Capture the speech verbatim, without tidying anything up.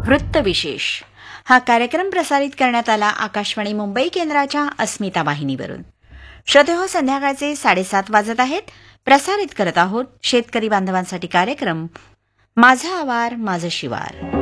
वृत्तविशेष हा कार्यक्रम प्रसारित करण्यात आला आकाशवाणी मुंबई केंद्राच्या अस्मिता वाहिनीवरून. श्रोतेहो, संध्याकाळचे साडेसात वाजत आहेत. प्रसारित करत आहोत शेतकरी बांधवांसाठी कार्यक्रम माझा आवार माझं शिवार.